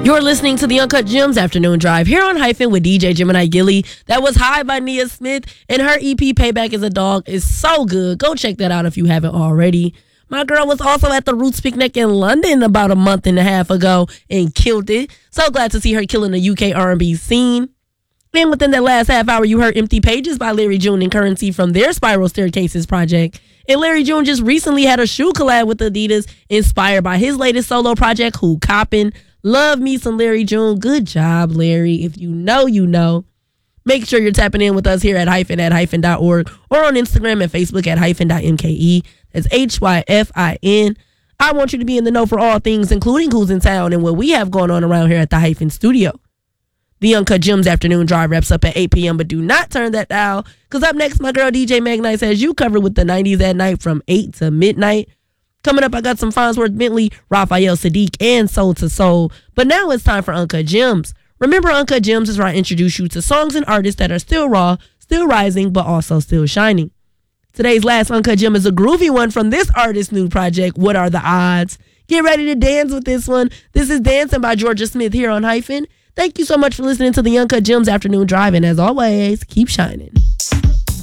You're listening to the Uncut Gems Afternoon Drive here on Hyphen with DJ Gemini Gilly. That was High by Nia Smith, and her EP Payback is a Dog is so good. Go check that out if you haven't already. My girl was also at the Roots Picnic in London about a month and a half ago and killed it. So glad to see her killing the UK R&B scene. And within that last half hour, you heard Empty Pages by Larry June and Currency from their Spiral Staircases project. And Larry June just recently had a shoe collab with Adidas inspired by his latest solo project, Who Coppin'. Love me some Larry June. Good job, Larry. If you know, you know. Make sure you're tapping in with us here at hyphen.org or on Instagram and Facebook at hyphen.mke. That's HYFIN. I want you to be in the know for all things, including who's in town and what we have going on around here at the Hyphen Studio. The Uncut Gems Afternoon Drive wraps up at 8 p.m., but do not turn that dial, because up next, my girl DJ Meg Nice has you covered with the 90s at night from 8 to midnight. Coming up, I got some Farnsworth Bentley, Raphael Sadiq, and Soul to Soul. But now it's time for Uncut Gems. Remember, Uncut Gems is where I introduce you to songs and artists that are still raw, still rising, but also still shining. Today's last Uncut Gem is a groovy one from this artist's new project, What Are the Odds? Get ready to dance with this one. This is Dancing by Georgia Smith here on Hyphen. Thank you so much for listening to the Uncut Gems Afternoon Drive, and as always, keep shining.